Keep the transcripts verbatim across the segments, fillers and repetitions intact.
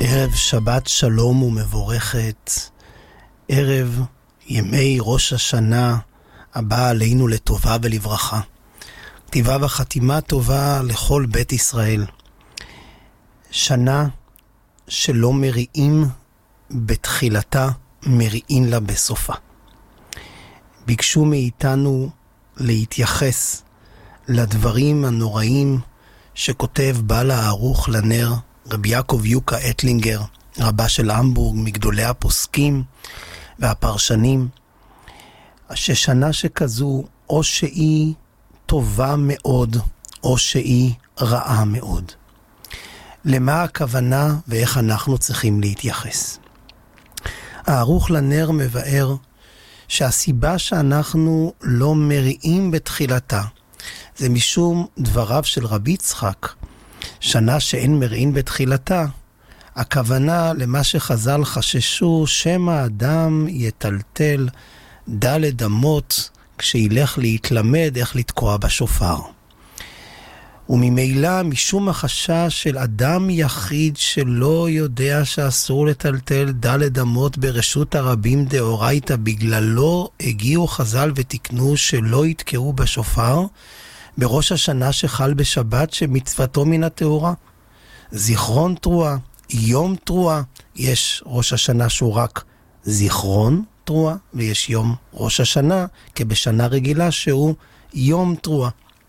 ערב שבת שלום ומבורכת, ערב ימי ראש השנה הבא עלינו לטובה ולברכה. כתיבה וחתימה טובה לכל בית ישראל. שנה שלא מריעים בתחילתה, מריעים לה בסופה. ביקשו מאיתנו להתייחס לדברים הנוראים שכותב בעל הערוך לנר, רבי יעקב יוקה אטלינגר, רבה של המבורג, מגדולי הפוסקים והפרשנים, ששנה שכזו או שהיא טובה מאוד או שהיא רעה מאוד. למה הכוונה ואיך אנחנו צריכים להתייחס? הערוך לנר מבאר שהסיבה שאנחנו לא מריעים בתחילתה זה משום דבריו של רבי יצחק, שנה שאין מריעים בתחילתה, הכוונה למה שחז"ל חששו, שמא אדם יטלטל דלת אמות כשילך להתלמד איך לתקוע בשופר. וממילא משום החשש של אדם יחיד שלא יודע שאסור לטלטל דלת אמות ברשות הרבים דאורייתא, בגללו הגיעו חז"ל ותקנו שלא יתקעו בשופר בראש השנה שחל בשבת שמצוותו מן התאורה. זיכרון תרועה, יום תרועה, יש ראש השנה שהוא רק זיכרון תרועה, ויש יום ראש השנה כבשנה רגילה שהוא יום תרועה.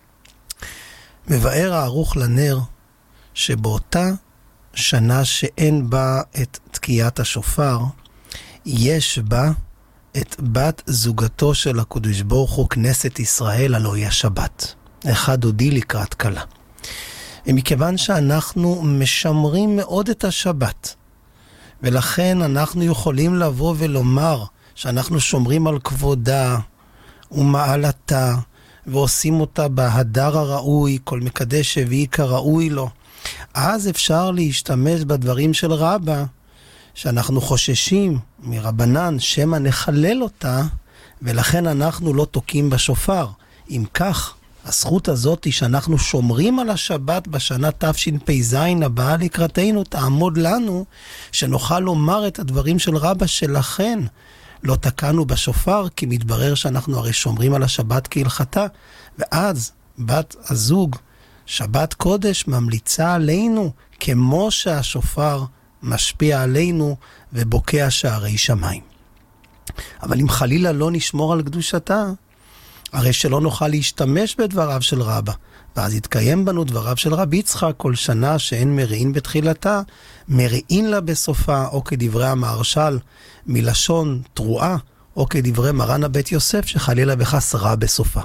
מבאר הערוך לנר שבאותה שנה שאין בה את תקיעת השופר, יש בה את בת זוגתו של הקדוש ברוך הוא, כנסת ישראל, הלוא היא השבת. אחד הודי לקראת קלה. ומכיוון שאנחנו משמרים מאוד את השבת, ולכן אנחנו יכולים לבוא ולומר שאנחנו שומרים על כבודה ומעלתה, ועושים אותה בהדר הראוי, כל מקדש שביעי כראוי לו, אז אפשר להשתמש בדברים של רבא, שאנחנו חוששים מרבנן שמא נחלל אותה, ולכן אנחנו לא תוקעים בשופר. אם כך, הזכות הזאת היא שאנחנו שומרים על השבת בשנה תשפ"ז הבאה לקראתנו, תעמוד לנו שנוכל לומר את הדברים של רבא, שלכן לא תקענו בשופר, כי מתברר שאנחנו הרי שומרים על השבת כהלכתה, ואז בת הזוג שבת קודש ממליצה עלינו כמו שהשופר משפיע עלינו ובוקע שערי שמיים. אבל אם חלילה לא נשמור על קדושתה, הרי שלא נוכל להשתמש בדבריו של רבא, ואז יתקיים בנו דבריו של רבי יצחק, כל שנה שאין מריעים בתחילתה, מריעים לה בסופה, או כדברי המהרש"ל מלשון תרועה, או כדברי מרן הבית יוסף שחלילה וחס רע בסופה.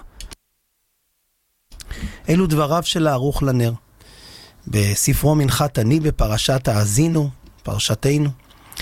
אלו דבריו של הערוך לנר בספרו מנחת אני בפרשת האזינו, פרשתנו.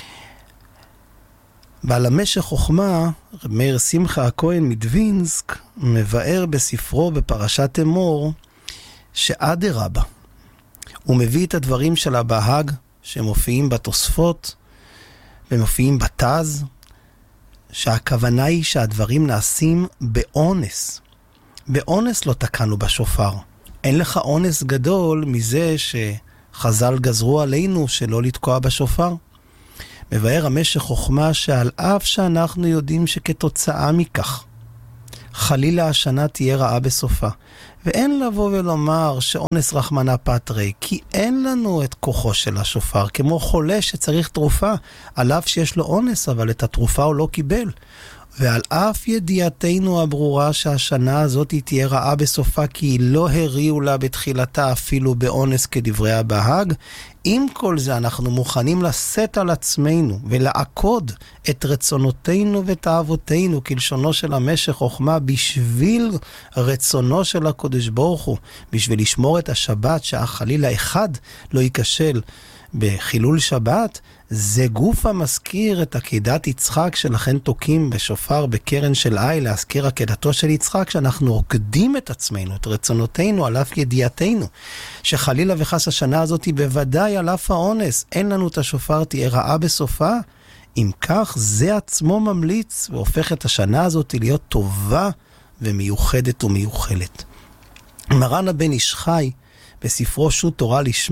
בעל המשך חוכמה, רב מאיר שמחה הכהן מדווינסק, מבאר בספרו בפרשת אמור שאדרבה, הוא מביא את הדברים של הבהג שמופיעים בתוספות ומופיעים בתז, שהכוונה היא שהדברים נעשים באונס. באונס לא תקענו בשופר. אין לך אונס גדול מזה שחז"ל גזרו עלינו שלא לתקוע בשופר. מבאר המשך חוכמה שעל אף שאנחנו יודעים שכתוצאה מכך חלילה השנה תהיה רעה בסופה, ואין לבוא ולומר שאונס רחמנא פטרי, כי אין לנו את כוחו של השופר, כמו חולה שצריך תרופה, על אף שיש לו אונס, אבל את התרופה הוא לא קיבל. ועל אף ידיעתנו הברורה שהשנה הזאת תהיה רעה בסופה, כי היא לא הריעו לה בתחילתה אפילו באונס כדברי הבהג, עם כל זה אנחנו מוכנים לשאת על עצמנו ולעקוד את רצונותינו ותאוותינו, כלשונו של המשך חוכמה, בשביל רצונו של הקדוש ברוך הוא, בשביל לשמור את השבת, שהחלילה אחד לא ייכשל בחילול שבת. זה גוף המזכיר את עקדת יצחק, שלכן תוקים בשופר בקרן של איל להזכיר עקדתו של יצחק, שאנחנו עוקדים את עצמנו, את רצונותינו, על אף ידיעתנו, שחלילה וחס השנה הזאת היא בוודאי על אף האונס, אין לנו את השופר, תהיה רעה בסופה. אם כך, זה עצמו ממליץ והופך את השנה הזאת להיות טובה ומיוחדת ומיוחלת. מרן הבן איש חי בספרו שו"ת תורה לשמה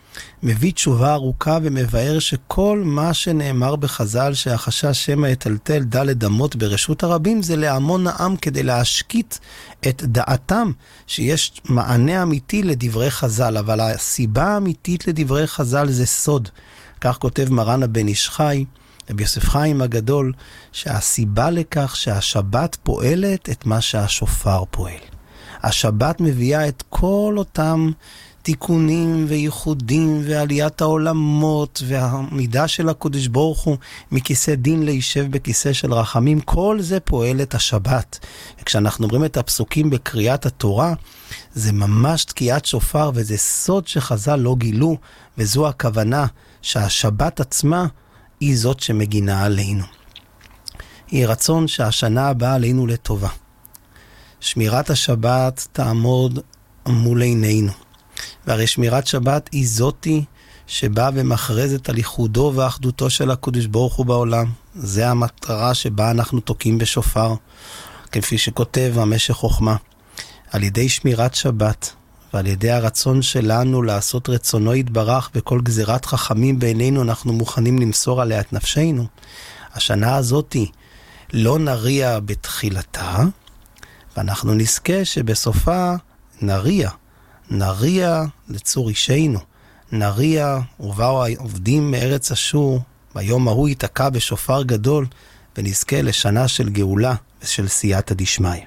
מביא תשובה ארוכה ומבאר שכל מה שנאמר בחז"ל שהחשש שמא יטלטל דלת אמות ברשות הרבים זה להמון העם כדי להשקיט את דעתם שיש מענה אמיתי לדברי חז"ל, אבל הסיבה האמיתית לדברי חז"ל זה סוד. כך כותב מרן הבן איש חי, רבי יוסף חיים הגדול, שהסיבה לכך שהשבת פועלת את מה שהשופר פועל. השבת מביאה את כל אותם תיקונים וייחודים ועליית העולמות והמידה של הקדוש ברוך הוא מכיסא דין להישב בכיסא של רחמים, כל זה פועל את השבת. וכשאנחנו אומרים את הפסוקים בקריאת התורה, זה ממש תקיעת שופר, וזה סוד שחז"ל לא גילו, וזו הכוונה שהשבת עצמה היא זאת שמגינה עלינו. היא רצון שהשנה הבאה עלינו לטובה. שמירת השבת תעמוד מול עינינו. והרי שמירת שבת היא זאתי שבאה ומכרזת על ייחודו ואחדותו של הקדוש ברוך הוא בעולם. זה המטרה שבה אנחנו תוקעים בשופר, כפי שכותב המשך חוכמה. על ידי שמירת שבת ועל ידי הרצון שלנו לעשות רצונו יתברך בכל גזירת חכמים בעינינו, אנחנו מוכנים למסור עליה את נפשנו. השנה הזאת לא נריע בתחילתה, ואנחנו נזכה שבסופה נריע. נריע לצור אישנו, נריע ובאו העובדים מארץ אשור, ביום ההוא ייתקע בשופר גדול, ונזכה לשנה של גאולה ושל סייעתא דשמיא.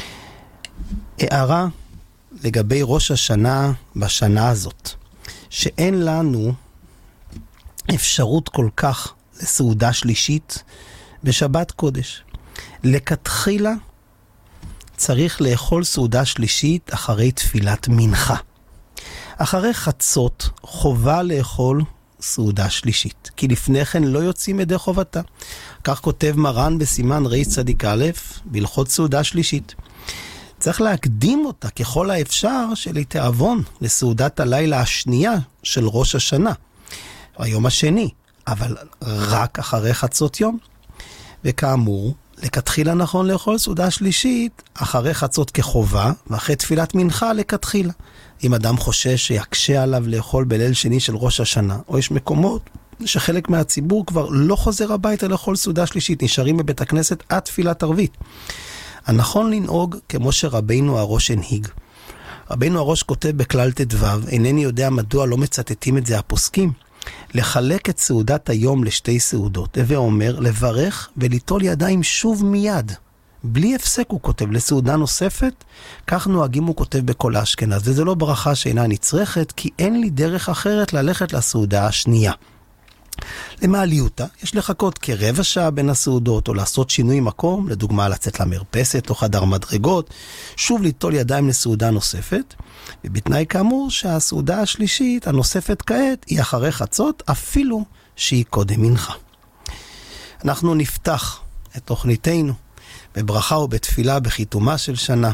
הערה לגבי ראש השנה בשנה הזאת, שאין לנו אפשרות כל כך לסעודה שלישית בשבת קודש. לכתחילה צריך לאכול סעודה שלישית אחרי תפילת מנחה. אחרי חצות חובה לאכול סעודה שלישית, כי לפני כן לא יוצאים ידי חובתה. כך כותב מרן בסימן ר' צדיק א' בהלכות סעודה שלישית. צריך להקדים אותה ככל האפשר של תיאבון לסעודת הלילה השנייה של ראש השנה, היום השני, אבל רק אחרי חצות יום. וכאמור, לכתחילה נכון לאכול סעודה שלישית אחרי חצות כחובה, ואחרי תפילת מנחה לכתחילה. אם אדם חושש שיקשה עליו לאכול בליל שני של ראש השנה, או יש מקומות שחלק מהציבור כבר לא חוזר הביתה לאכול סעודה שלישית, נשארים בבית הכנסת עד תפילת ערבית. הנכון לנהוג כמו שרבינו הראש הנהיג. רבינו הראש כותב בכלל תדבב, אינני יודע מדוע לא מצטטים את זה הפוסקים, לחלק את סעודת היום לשתי סעודות, ואומר לברך וליטול ידיים שוב מיד, בלי הפסק הוא כותב לסעודה נוספת, כך נוהגים הוא כותב בכל האשכנז, וזה לא ברכה שאינה נצרכת, כי אין לי דרך אחרת ללכת לסעודה השנייה. למעליותה, יש לחכות כרבע שעה בין הסעודות, או לעשות שינוי מקום, לדוגמה לצאת למרפסת או חדר מדרגות, שוב ליטול ידיים לסעודה נוספת, ובתנאי כאמור שהסעודה השלישית הנוספת כעת היא אחרי חצות, אפילו שהיא קודם מנחה. אנחנו נפתח את תוכניתנו בברכה ובתפילה בחיתומה של שנה.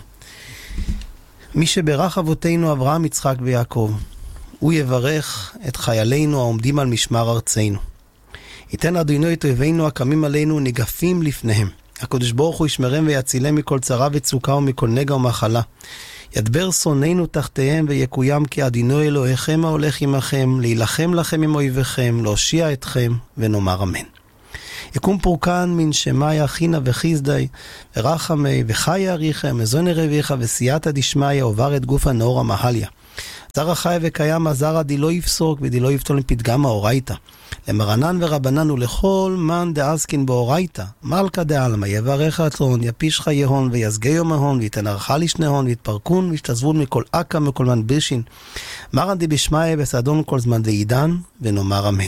מי שברך אבותינו אברהם, יצחק ויעקב, הוא יברך את חיילינו העומדים על משמר ארצנו. ייתן אדוני את אויבינו הקמים עלינו ניגפים לפניהם. הקדוש ברוך הוא ישמרם ויצילם מכל צרה וצוקה ומכל נגע ומחלה. ידבר שונאינו תחתיהם ויקוים, כי אדוני אלוהיכם ההולך עמכם, להילחם לכם עם אויביכם, להושיע אתכם, ונאמר אמן. יקום פורקן מן שמאי אחינה וחיסדי ורחמי וחי אריכם מזון רביך וסייעתא דשמיא עובר את גוף הנאור המהליה. זרע חי וקיים הזרע די לא יפסוק ודי לא יפתול מפתגם האורייתא. למרנן ורבנן ולכל מן דעסקין באורייתא. מלכה דעלמא יברך רצון יפיש חייהון ויסגי יומהון ויתנרחה לשניהון ויתפרקון וישתזבון מכל אקה מכל מן בישין. מרן די בשמיא בסדון כל זמן דעידן, ונאמר אמן.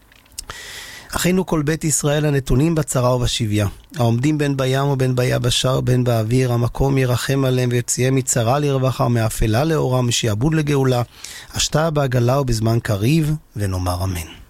אחינו כל בית ישראל הנתונים בצרה ובשביה, העומדים בין בים ובין ביבשה ובין באוויר, המקום ירחם עליהם ויוציאם מצרה לרווחה ומאפלה לאורה, משעבוד לגאולה, השתה בעגלה ובזמן קריב, ונאמר אמן.